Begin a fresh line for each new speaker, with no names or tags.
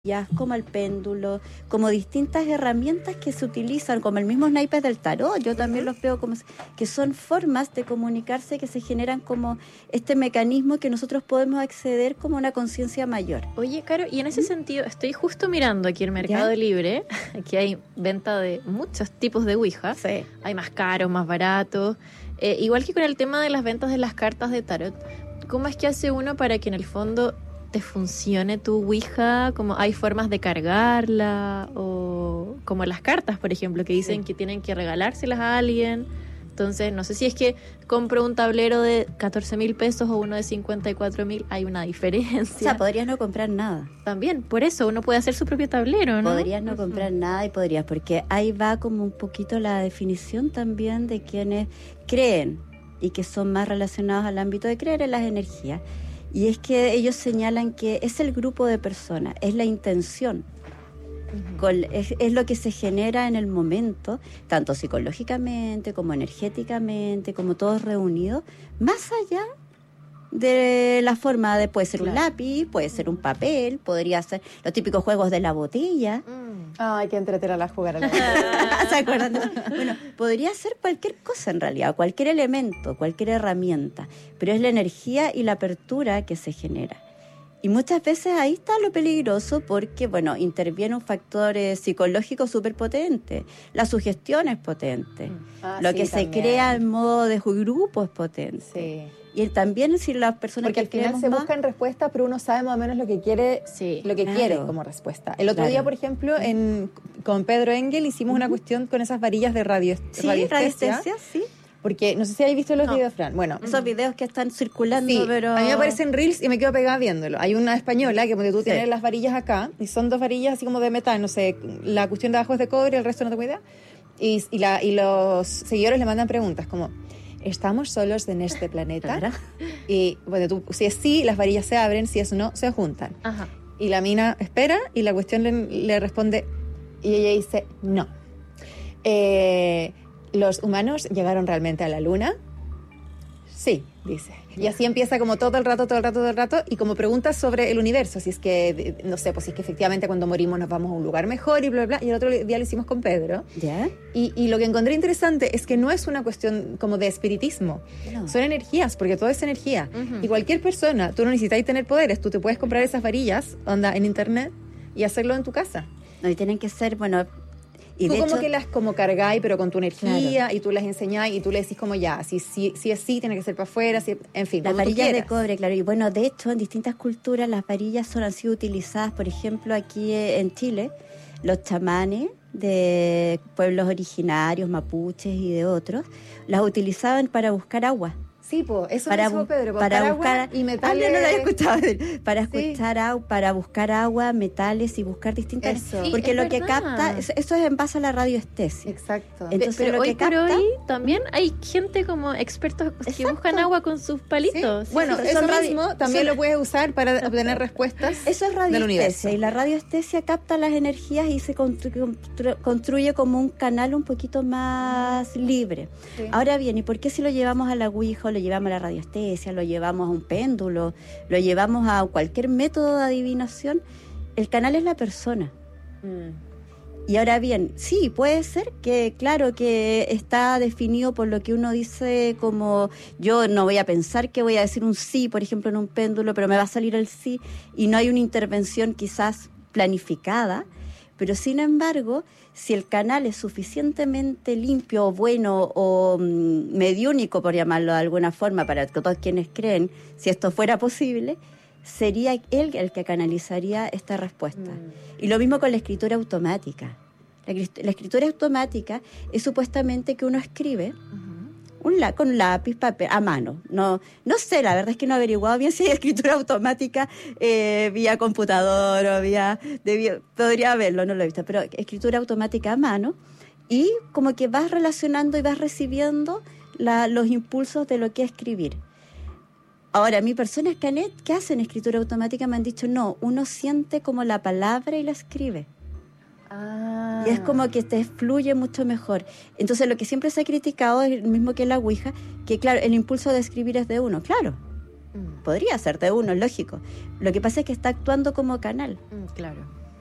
como el péndulo, como distintas herramientas que se utilizan, como el mismo naipes del tarot. Yo también los veo como que son formas de comunicarse que se generan como este mecanismo que nosotros podemos acceder como una conciencia mayor.
Oye, Caro, y en ese sentido, estoy justo mirando aquí en Mercado Libre, aquí hay venta de muchos tipos de Ouija.
Sí.
Hay más caros, más baratos. Igual que con el tema de las ventas de las cartas de tarot, ¿cómo es que hace uno para que en el fondo te funcione tu Ouija? Como hay formas de cargarla, o como las cartas, por ejemplo, que dicen que tienen que regalárselas a alguien. Entonces, no sé si es que compro un tablero de 14,000 pesos o uno de 54,000, hay una diferencia.
O sea, podrías no comprar nada.
También, por eso uno puede hacer su propio tablero, ¿no?
Podrías no comprar nada y podrías, porque ahí va como un poquito la definición también de quienes creen y que son más relacionados al ámbito de creer en las energías. Y es que ellos señalan que es el grupo de personas, es la intención, es lo que se genera en el momento, tanto psicológicamente como energéticamente, como todos reunidos, más allá de la forma de, puede ser un lápiz, puede ser un papel, podría ser los típicos juegos de la botella.
Ay, qué entretenerla jugar a la botella.
¿Se acuerdan de eso? Bueno, podría ser cualquier cosa en realidad, cualquier elemento, cualquier herramienta, pero es la energía y la apertura que se genera. Y muchas veces ahí está lo peligroso porque, bueno, interviene un factor psicológico súper potente. La sugestión es potente. Lo que se crea en modo de grupo es potente.
Sí.
Y también si las personas
porque
que
al final se buscan respuestas, pero uno sabe más o menos lo que quiere, quiere como respuesta. El otro día, por ejemplo, con Pedro Engel hicimos una cuestión con esas varillas de radiestesia.
Sí.
Porque no sé si habéis visto los videos, Fran. Bueno,
esos videos que están circulando, pero
a mí me aparecen reels y me quedo pegada viéndolo. Hay una española que tú tienes las varillas acá y son dos varillas así como de metal, no sé, la cuestión de abajo es de cobre, el resto no tengo idea. Y los seguidores le mandan preguntas como: ¿estamos solos en este planeta?
¿Verdad?
Y bueno, si es sí, las varillas se abren, si es no, se juntan.
Ajá.
Y la mina espera y la cuestión le responde y ella dice: no. ¿Los humanos llegaron realmente a la luna? Sí, dice. Y así empieza como todo el rato, y como preguntas sobre el universo, si es que, no sé, pues si es que efectivamente cuando morimos nos vamos a un lugar mejor y bla, bla, bla. Y el otro día lo hicimos con Pedro.
¿Ya?
Y lo que encontré interesante es que no es una cuestión como de espiritismo. No. Son energías, porque todo es energía. Y cualquier persona, tú no necesitas tener poderes, tú te puedes comprar esas varillas, en internet, y hacerlo en tu casa.
No, y tienen que ser, bueno... Y
tú
de
como
hecho,
que las como cargáis, pero con tu energía, y tú las enseñáis, y tú le decís como ya, si es sí, tiene que ser para afuera, en fin.
Las varillas de cobre, claro. Y bueno, de hecho, en distintas culturas las varillas han sido utilizadas, por ejemplo, aquí en Chile, los chamanes de pueblos originarios, mapuches y de otros, las utilizaban para buscar agua.
Sí, eso mismo, Pedro,
para buscar
agua y metales.
No lo había escuchado. Para buscar agua, metales y buscar distintas...
Eso.
Porque lo que capta, eso es en base a la radioestesia.
Exacto.
Entonces,
pero
lo
hoy
que
por
capta,
hoy también hay gente como expertos que buscan agua con sus palitos.
Sí. Bueno, eso mismo también lo puedes usar para obtener respuestas.
Eso es radiestesia, y la radiestesia capta las energías y se construye como un canal un poquito más libre. Sí. Ahora bien, ¿y por qué si lo llevamos a la Ouija, lo llevamos a la radiestesia, lo llevamos a un péndulo, lo llevamos a cualquier método de adivinación? El canal es la persona. Y ahora bien, sí, puede ser que, claro, que está definido por lo que uno dice, como yo no voy a pensar que voy a decir un sí, por ejemplo, en un péndulo, pero me va a salir el sí, y no hay una intervención quizás planificada. Pero sin embargo, si el canal es suficientemente limpio o bueno o mediúnico, por llamarlo de alguna forma, para todos quienes creen, si esto fuera posible, sería él el que canalizaría esta respuesta. Y lo mismo con la escritura automática. La escritura automática es supuestamente que uno escribe con lápiz, papel, a mano. No sé, la verdad es que no he averiguado bien si hay escritura automática vía computador o podría haberlo, no lo he visto, pero escritura automática a mano, y como que vas relacionando y vas recibiendo los impulsos de lo que es escribir. Ahora, a mí personas que hacen escritura automática me han dicho, no, uno siente como la palabra y la escribe. Y es como que te fluye mucho mejor. Entonces, lo que siempre se ha criticado es el mismo que la Ouija, que claro, el impulso de escribir es de uno. Claro, podría ser de uno, lógico. Lo que pasa es que está actuando como canal.
Claro.